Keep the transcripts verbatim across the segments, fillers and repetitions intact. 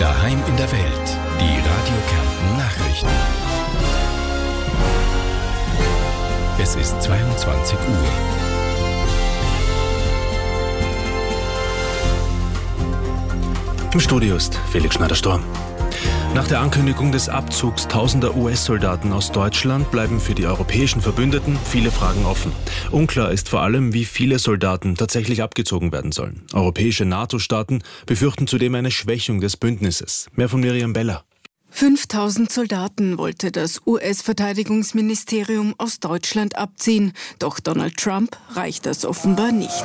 Daheim in der Welt. Die Radio Kärnten Nachrichten. Es ist zweiundzwanzig Uhr. Im Studio ist Felix Schneider-Storm. Nach der Ankündigung des Abzugs tausender U S-Soldaten aus Deutschland bleiben für die europäischen Verbündeten viele Fragen offen. Unklar ist vor allem, wie viele Soldaten tatsächlich abgezogen werden sollen. Europäische NATO-Staaten befürchten zudem eine Schwächung des Bündnisses. Mehr von Miriam Beller. fünftausend Soldaten wollte das U S-Verteidigungsministerium aus Deutschland abziehen. Doch Donald Trump reicht das offenbar nicht.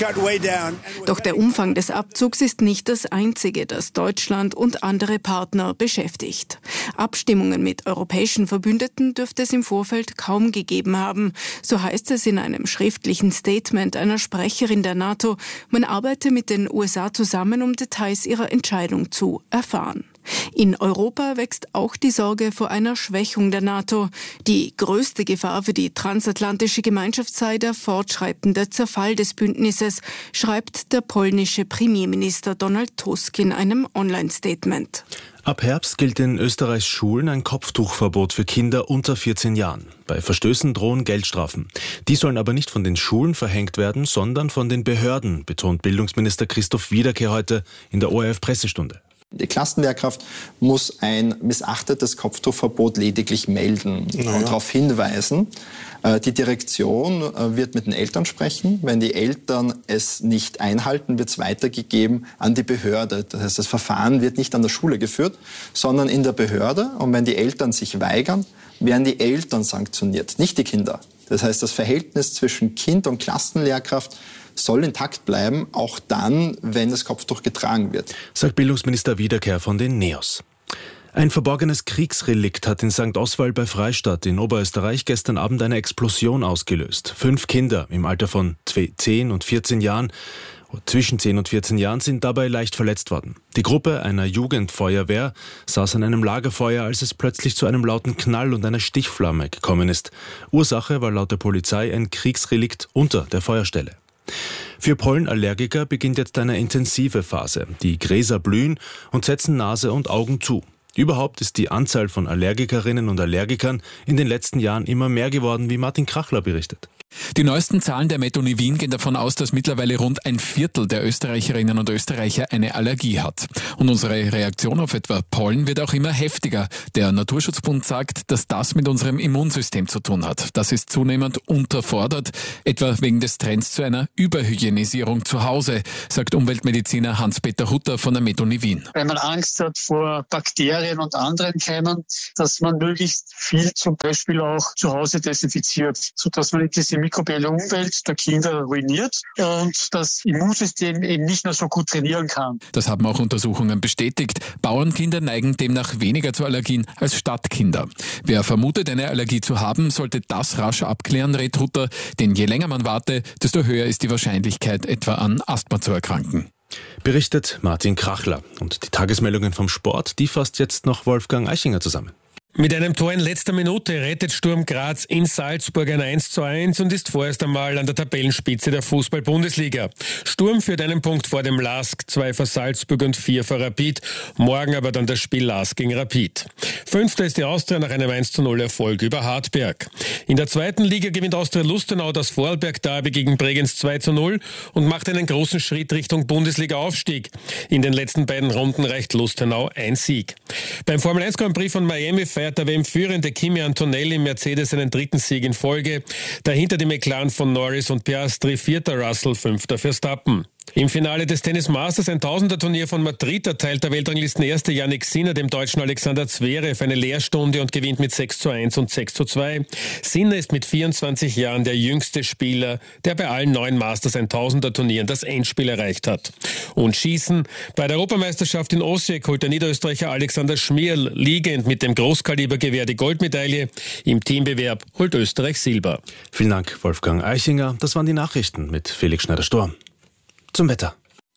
Doch der Umfang des Abzugs ist nicht das einzige, das Deutschland und andere Partner beschäftigt. Abstimmungen mit europäischen Verbündeten dürfte es im Vorfeld kaum gegeben haben. So heißt es in einem schriftlichen Statement einer Sprecherin der NATO. Man arbeite mit den U S A zusammen, um Details ihrer Entscheidung zu erfahren. In Europa wächst auch die Sorge vor einer Schwächung der NATO. Die größte Gefahr für die transatlantische Gemeinschaft sei der fortschreitende Zerfall des Bündnisses, schreibt der polnische Premierminister Donald Tusk in einem Online-Statement. Ab Herbst gilt in Österreichs Schulen ein Kopftuchverbot für Kinder unter vierzehn Jahren. Bei Verstößen drohen Geldstrafen. Die sollen aber nicht von den Schulen verhängt werden, sondern von den Behörden, betont Bildungsminister Christoph Wiederkehr heute in der O R F-Pressestunde. Die Klassenlehrkraft muss ein missachtetes Kopftuchverbot lediglich melden naja. und darauf hinweisen. Die Direktion wird mit den Eltern sprechen. Wenn die Eltern es nicht einhalten, wird es weitergegeben an die Behörde. Das heißt, das Verfahren wird nicht an der Schule geführt, sondern in der Behörde. Und wenn die Eltern sich weigern, werden die Eltern sanktioniert, nicht die Kinder. Das heißt, das Verhältnis zwischen Kind und Klassenlehrkraft soll intakt bleiben, auch dann, wenn das Kopftuch getragen wird. Sagt Bildungsminister Wiederkehr von den NEOS. Ein verborgenes Kriegsrelikt hat in Sankt Oswald bei Freistadt in Oberösterreich gestern Abend eine Explosion ausgelöst. Fünf Kinder im Alter von zehn und vierzehn Jahren, zwischen zehn und vierzehn Jahren, sind dabei leicht verletzt worden. Die Gruppe einer Jugendfeuerwehr saß an einem Lagerfeuer, als es plötzlich zu einem lauten Knall und einer Stichflamme gekommen ist. Ursache war laut der Polizei ein Kriegsrelikt unter der Feuerstelle. Für Pollenallergiker beginnt jetzt eine intensive Phase. Die Gräser blühen und setzen Nase und Augen zu. Überhaupt ist die Anzahl von Allergikerinnen und Allergikern in den letzten Jahren immer mehr geworden, wie Martin Krachler berichtet. Die neuesten Zahlen der Metoni Wien gehen davon aus, dass mittlerweile rund ein Viertel der Österreicherinnen und Österreicher eine Allergie hat. Und unsere Reaktion auf etwa Pollen wird auch immer heftiger. Der Naturschutzbund sagt, dass das mit unserem Immunsystem zu tun hat. Das ist zunehmend unterfordert, etwa wegen des Trends zu einer Überhygienisierung zu Hause, sagt Umweltmediziner Hans-Peter Hutter von der Metoni Wien. Wenn man Angst hat vor Bakterien und anderen Keimen, dass man möglichst viel zum Beispiel auch zu Hause desinfiziert, sodass man diese mikrobielle Umwelt der Kinder ruiniert und das Immunsystem eben nicht mehr so gut trainieren kann. Das haben auch Untersuchungen bestätigt. Bauernkinder neigen demnach weniger zu Allergien als Stadtkinder. Wer vermutet, eine Allergie zu haben, sollte das rasch abklären, rät Hutter, denn je länger man warte, desto höher ist die Wahrscheinlichkeit, etwa an Asthma zu erkranken. Berichtet Martin Krachler. Und die Tagesmeldungen vom Sport, die fasst jetzt noch Wolfgang Eichinger zusammen. Mit einem Tor in letzter Minute rettet Sturm Graz in Salzburg ein eins zu eins und ist vorerst einmal an der Tabellenspitze der Fußball-Bundesliga. Sturm führt einen Punkt vor dem LASK, zwei vor Salzburg und vier vor Rapid. Morgen aber dann das Spiel LASK gegen Rapid. Fünfter ist die Austria nach einem eins zu null Erfolg über Hartberg. In der zweiten Liga gewinnt Austria Lustenau das Vorarlberg-Derby gegen Bregenz zwei zu null und macht einen großen Schritt Richtung Bundesliga-Aufstieg. In den letzten beiden Runden reicht Lustenau ein Sieg. Beim Formel eins Grand Prix von Miami feiert der W M-führende Kimi Antonelli im Mercedes seinen dritten Sieg in Folge. Dahinter die McLaren von Norris und Piastri, vierter Russell, fünfter Verstappen. Im Finale des Tennis Masters ein Tausender-Turnier von Madrid erteilt der Weltranglistenerste Yannick Sinner dem deutschen Alexander Zverev eine Lehrstunde und gewinnt mit sechs zu eins und sechs zu zwei. Sinner ist mit vierundzwanzig Jahren der jüngste Spieler, der bei allen neun Masters ein Tausender-Turnieren das Endspiel erreicht hat. Und Schießen. Bei der Europameisterschaft in Osijek holt der Niederösterreicher Alexander Schmierl liegend mit dem Großkalibergewehr die Goldmedaille. Im Teambewerb holt Österreich Silber. Vielen Dank, Wolfgang Eichinger. Das waren die Nachrichten mit Felix Schneider-Storm. Zum Wetter.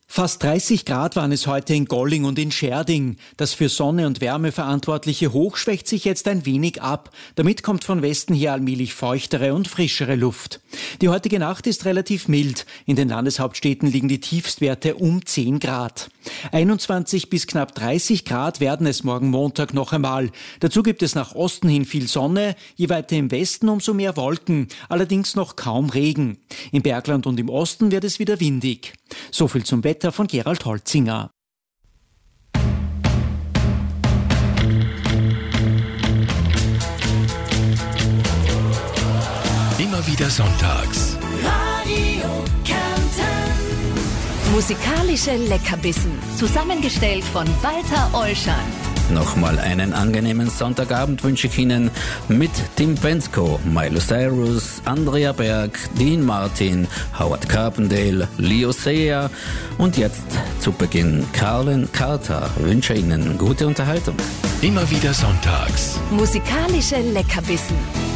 Fast dreißig Grad waren es heute in Golling und in Scherding. Das für Sonne und Wärme verantwortliche Hoch schwächt sich jetzt ein wenig ab. Damit kommt von Westen her allmählich feuchtere und frischere Luft. Die heutige Nacht ist relativ mild. In den Landeshauptstädten liegen die Tiefstwerte um zehn Grad. einundzwanzig bis knapp dreißig Grad werden es morgen Montag noch einmal. Dazu gibt es nach Osten hin viel Sonne, je weiter im Westen umso mehr Wolken, allerdings noch kaum Regen. Im Bergland und im Osten wird es wieder windig. So viel zum Wetter von Gerald Holzinger. Immer wieder sonntags. Radio Kärnten. Musikalische Leckerbissen. Zusammengestellt von Walter Olschan. Nochmal einen angenehmen Sonntagabend wünsche ich Ihnen mit Tim Bensko, Miley Cyrus, Andrea Berg, Dean Martin, Howard Carpendale, Leo Sayer und jetzt zu Beginn Carlin Carter. Wünsche Ihnen gute Unterhaltung. Immer wieder sonntags. Musikalische Leckerbissen.